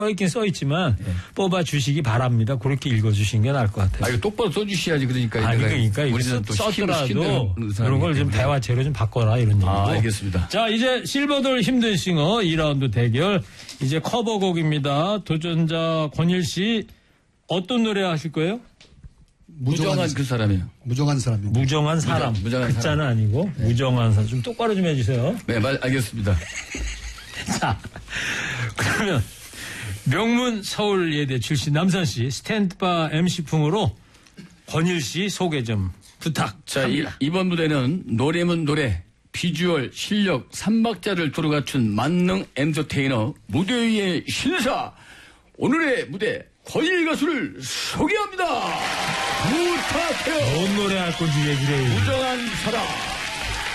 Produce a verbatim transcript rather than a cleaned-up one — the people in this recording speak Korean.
써있긴 써있지만 네. 뽑아주시기 바랍니다. 그렇게 읽어주시는 게 나을 것 같아요. 아, 이거 똑바로 써주셔야지. 그러니까. 아니, 그러니까 우리는 또 썼더라도 그런 걸 좀 대화체로 좀 바꿔라 이런 얘기고. 아, 알겠습니다. 자, 이제 실버돌 힘든 싱어 이 라운드 대결. 이제 커버곡입니다. 도전자 권일 씨 어떤 노래 하실 거예요? 무정한, 무정한 그 사람이요. 무정한 사람이요. 무정한 사람. 무정, 무정한 글자는 사람. 아니고 네. 무정한 사람. 좀 똑바로 좀 해주세요. 네, 말, 알겠습니다. 자, 그러면 명문 서울예대 출신 남선 씨 스탠드바 엠씨풍으로 권일 씨 소개 좀 부탁. 자, 이, 이번 무대는 노래면 노래, 비주얼, 실력, 삼박자를 두루 갖춘 만능 엔터테이너 무대 위의 신사. 오늘의 무대 권일 가수를 소개합니다. 부탁해요. 뭔 노래 할 건지 얘기를 해요. 무정한 사람.